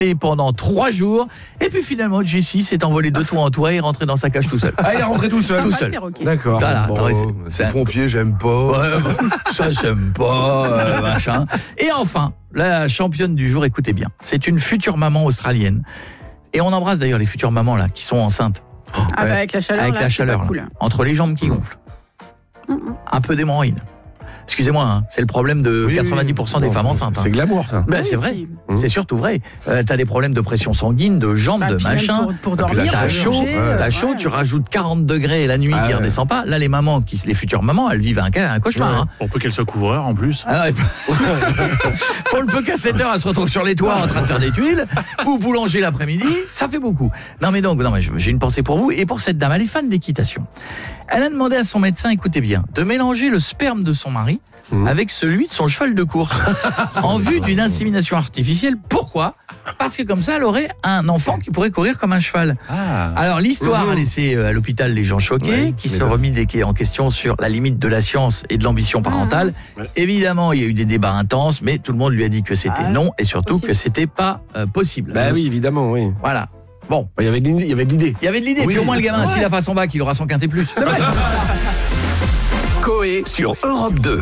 Et pendant 3 jours, et puis finalement Jessie s'est envolé de toit en toit et est rentré dans sa cage tout seul. Ah, il est rentré tout seul. Tout seul. D'accord. Voilà, Bon, non, mais c'est pompier, j'aime pas. Ouais, ça j'aime pas, machin. Et enfin, la championne du jour, écoutez bien, c'est une future maman australienne. Et on embrasse d'ailleurs les futures mamans là qui sont enceintes. Ah bah avec la chaleur, Avec là, la c'est chaleur, pas là. cool. Entre les jambes qui gonflent. Un peu d'hémorroïdes. Excusez-moi, hein, c'est le problème de Oui, 90% des Non, femmes enceintes. C'est glamour, ça. Ben, Oui, c'est vrai, oui. c'est surtout vrai. T'as des problèmes de pression sanguine, de jambes, Bah, de puis même machin. pour dormir, T'as pour chaud, manger, t'as chaud, ouais. tu rajoutes 40 degrés la nuit Ah qui ouais. redescend pas. Là, les mamans, les futures mamans, elles vivent un cauchemar. Hein. On peut qu'elle soit couvreur en plus. Ah ouais. Pour le peu qu'à 7 heures, elle se retrouve sur les toits en train de faire des tuiles, ou boulanger l'après-midi, ça fait beaucoup. Non mais j'ai une pensée pour vous et pour cette dame, elle est fan d'équitation. Elle a demandé à son médecin, écoutez bien, de mélanger le sperme de son mari avec celui de son cheval de course en vue d'une insémination artificielle. Pourquoi ? Parce que comme ça, elle aurait un enfant qui pourrait courir comme un cheval. Ah. Alors l'histoire a laissé à l'hôpital les gens choqués, Ouais, qui se remis en question sur la limite de la science et de l'ambition parentale. Ouais. Évidemment, il y a eu des débats intenses, mais tout le monde lui a dit que c'était non et surtout possible. que c'était pas possible. Bah oui, évidemment, oui. Voilà. Bon, Il y avait de l'idée. il y avait de l'idée. Oui. Puis au moins le gamin, s'il a pas son bac, il aura son quintet plus. Coé sur Europe 2.